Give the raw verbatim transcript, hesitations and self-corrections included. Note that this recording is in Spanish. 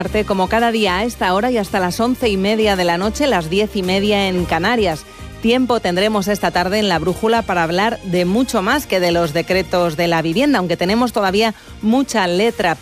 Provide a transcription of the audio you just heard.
Como cada día a esta hora y hasta las once y media de la noche, las diez y media en Canarias. Tiempo tendremos esta tarde en La Brújula para hablar de mucho más que de los decretos de la vivienda, aunque tenemos todavía mucha letra